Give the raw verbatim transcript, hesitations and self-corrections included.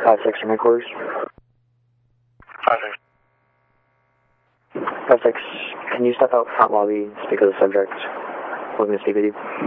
five six from headquarters. five six. five six, can you step out front lobby and speak with the subject? Looking to speak with you.